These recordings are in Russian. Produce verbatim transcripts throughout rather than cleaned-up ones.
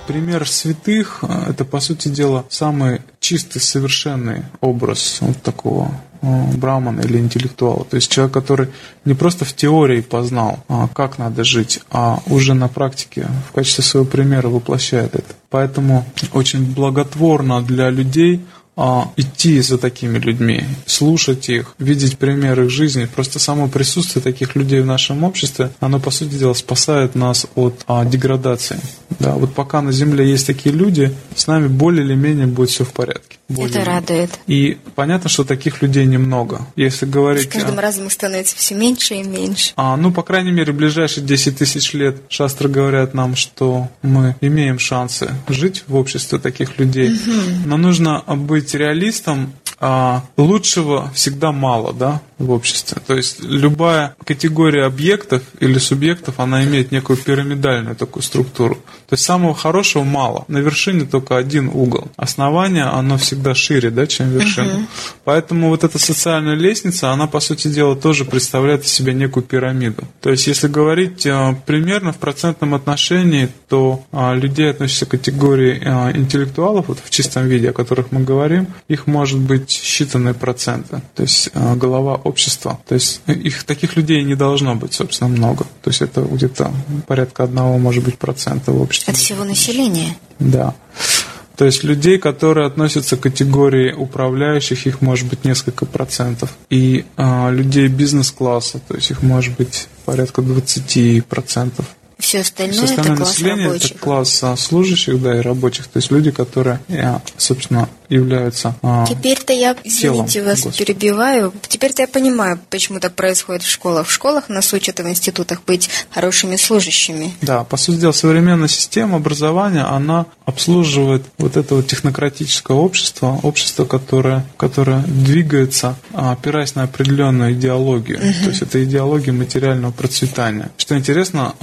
пример святых – это, по сути дела, самый чистый, совершенный образ вот такого брамана или интеллектуала. То есть человек, который не просто в теории познал, как надо жить, а уже на практике в качестве своего примера воплощает это. Поэтому очень благотворно для людей а, идти за такими людьми, слушать их, видеть пример их жизни. Просто само присутствие таких людей в нашем обществе, оно, по сути дела, спасает нас от а, деградации. Да, вот пока на Земле есть такие люди, с нами более или менее будет все в порядке. Более Это радует. И понятно, что таких людей немного. Если говорить... С каждым разом их становится все меньше и меньше. А, ну, по крайней мере, в ближайшие десять тысяч лет шастры говорят нам, что мы имеем шансы жить в обществе таких людей. Угу. Но нужно быть реалистом. А лучшего всегда мало, да, в обществе. То есть любая категория объектов или субъектов, она имеет некую пирамидальную такую структуру. То есть самого хорошего мало. На вершине только один угол. Основание, оно всегда шире, да, чем вершина. Uh-huh. Поэтому вот эта социальная лестница, она, по сути дела, тоже представляет из себя некую пирамиду. То есть если говорить а, примерно в процентном отношении, то а, людей, относящихся к категории а, интеллектуалов, вот в чистом виде, о которых мы говорим, их может быть считанные проценты, то есть э, голова общества. То есть их таких людей не должно быть, собственно, много. То есть это где-то порядка одного, может быть, процента в обществе. От всего населения? Да. То есть людей, которые относятся к категории управляющих, их может быть несколько процентов. И э, людей бизнес-класса, то есть их может быть порядка двадцать процентов. Все остальное, Все остальное это класс население рабочих. Это класс служащих, да, и рабочих. То есть люди, которые, собственно, являются Теперь-то я, извините, телом, вас Господи. перебиваю. Теперь-то я понимаю, почему так происходит в школах. В школах нас учат и в институтах быть хорошими служащими. Да, по сути дела, современная система образования, она обслуживает вот это вот технократическое общество, общество, которое, которое двигается, опираясь на определенную идеологию. Угу. То есть это идеология материального процветания. Что интересно,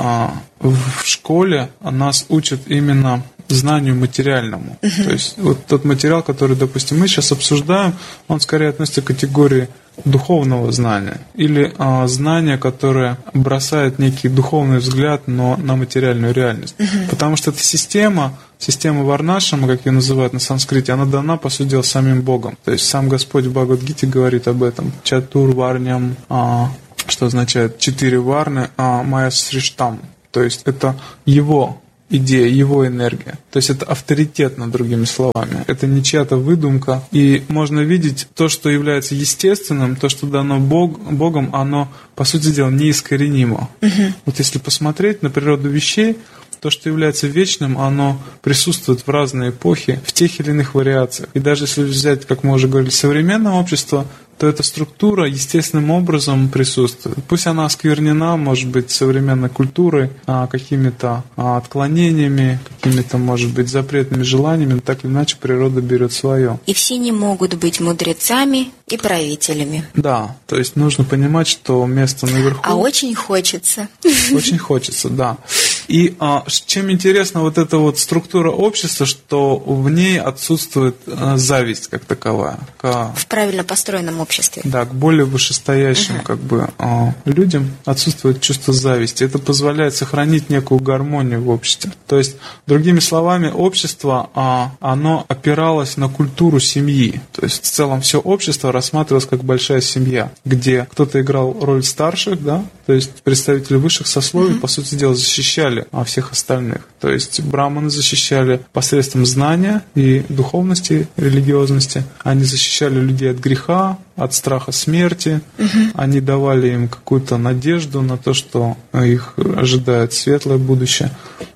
в школе нас учат именно знанию материальному. Uh-huh. То есть вот тот материал, который, допустим, мы сейчас обсуждаем, он скорее относится к категории духовного знания или а, знания, которое бросает некий духовный взгляд, но на материальную реальность. Uh-huh. Потому что эта система, система Варнашрама, как ее называют на санскрите, она дана, по сути дела, самим Богом. То есть сам Господь в Бхагавад-гите говорит об этом. Чатур варням, а, что означает четыре варны, а майя сриштам. То есть это его идея, его энергия. То есть это авторитетно, другими словами. Это не чья-то выдумка. И можно видеть то, что является естественным, то, что дано Бог, Богом, оно, по сути дела, неискоренимо. Uh-huh. Вот если посмотреть на природу вещей, то, что является вечным, оно присутствует в разные эпохи, в тех или иных вариациях. И даже если взять, как мы уже говорили, современное общество, то эта структура естественным образом присутствует. Пусть она осквернена, может быть, современной культурой, какими-то отклонениями, какими-то, может быть, запретными желаниями, но так или иначе природа берет свое. И все не могут быть мудрецами и правителями. Да, то есть нужно понимать, что место наверху... А очень хочется. Очень хочется, да. И а, чем интересна вот эта вот структура общества, что в ней отсутствует а, зависть как таковая. К, в правильно построенном обществе. Да, к более вышестоящим uh-huh. как бы, а, людям отсутствует чувство зависти. Это позволяет сохранить некую гармонию в обществе. То есть, другими словами, общество, а, оно опиралось на культуру семьи. То есть, в целом, все общество рассматривалось как большая семья, где кто-то играл роль старших, да, то есть представители высших сословий, uh-huh. по сути дела, защищали а всех остальных. То есть браманы защищали посредством знания и духовности, религиозности. Они защищали людей от греха, от страха смерти. Uh-huh. Они давали им какую-то надежду на то, что их ожидает светлое будущее.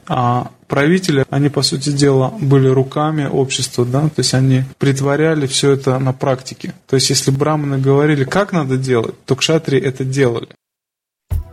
А правители, они, по сути дела, были руками общества, да, то есть они притворяли все это на практике. То есть если браманы говорили, как надо делать, то кшатрии это делали.